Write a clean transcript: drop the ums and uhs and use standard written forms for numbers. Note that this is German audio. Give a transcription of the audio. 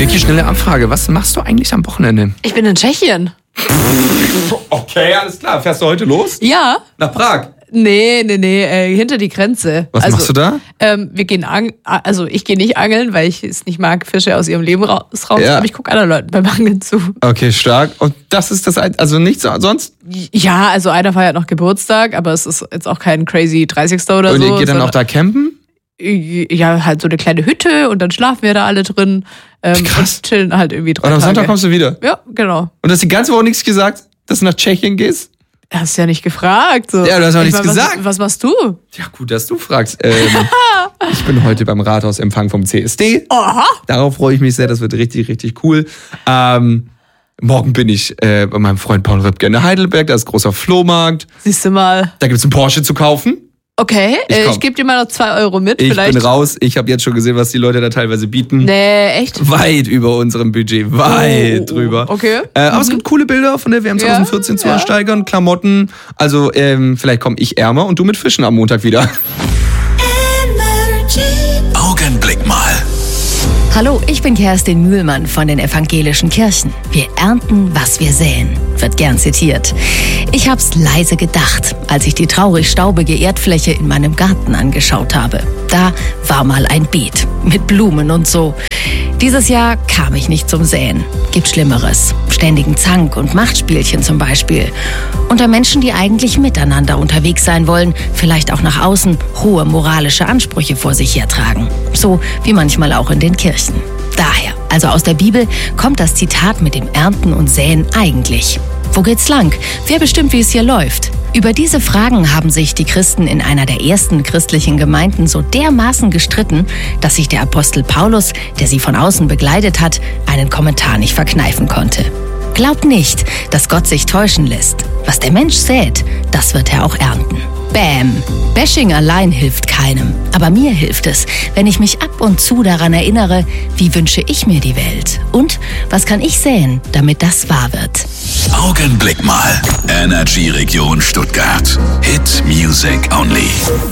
Vicky, schnelle Abfrage. Was machst du eigentlich am Wochenende? Ich bin in Tschechien. Okay, alles klar. Fährst du heute los? Ja. Nach Prag? Nee, hinter die Grenze. Was machst du da? Wir gehen ich gehe nicht angeln, weil ich es nicht mag, Fische aus ihrem Leben raus. Ja. Aber ich gucke anderen Leuten beim Angeln zu. Okay, stark. Und das ist das, also nichts sonst? Ja, also einer feiert noch Geburtstag, aber es ist jetzt auch kein crazy 30. oder so. Und ihr geht dann auch da campen? Ja, halt so eine kleine Hütte und dann schlafen wir da alle drin Krass. und chillen halt irgendwie 3 Und am Tage. Sonntag kommst du wieder? Ja, genau. Und du hast die ganze Woche nichts gesagt, dass du nach Tschechien gehst? Hast ja nicht gefragt. So. Ja, du hast auch nichts gesagt. Was machst du? Ja, gut, dass du fragst. Ich bin heute beim Rathausempfang vom CSD. Aha. Darauf freue ich mich sehr, das wird richtig, richtig cool. Morgen bin ich bei meinem Freund Paul Rübke in Heidelberg, da ist großer Flohmarkt. Siehst du mal. Da gibt's einen Porsche zu kaufen. Okay, ich gebe dir mal noch 2 Euro mit. Ich vielleicht. bin raus, ich habe jetzt schon gesehen, was die Leute da teilweise bieten. Nee, echt? Weit über unserem Budget, weit drüber. Okay. Aber es gibt coole Bilder von der WM 2014 zu ersteigern, Klamotten. Also vielleicht komme ich ärmer und du mit Fischen am Montag wieder. Augenblick mal. Hallo, ich bin Kerstin Mühlmann von den Evangelischen Kirchen. Wir ernten, was wir säen, wird gern zitiert. Ich hab's leise gedacht, als ich die traurig staubige Erdfläche in meinem Garten angeschaut habe. Da war mal ein Beet mit Blumen und so. Dieses Jahr kam ich nicht zum Säen. Gibt Schlimmeres. Ständigen Zank und Machtspielchen zum Beispiel. Unter Menschen, die eigentlich miteinander unterwegs sein wollen, vielleicht auch nach außen hohe moralische Ansprüche vor sich hertragen. So wie manchmal auch in den Kirchen. Daher, also aus der Bibel, kommt das Zitat mit dem Ernten und Säen eigentlich. Wo geht's lang? Wer bestimmt, wie es hier läuft? Über diese Fragen haben sich die Christen in einer der ersten christlichen Gemeinden so dermaßen gestritten, dass sich der Apostel Paulus, der sie von außen begleitet hat, einen Kommentar nicht verkneifen konnte. Glaubt nicht, dass Gott sich täuschen lässt. Was der Mensch sät, das wird er auch ernten. Bäm! Bashing allein hilft keinem. Aber mir hilft es, wenn ich mich ab und zu daran erinnere, wie wünsche ich mir die Welt? Und was kann ich säen, damit das wahr wird? Augenblick mal. Energy Region Stuttgart. Hit Music Only.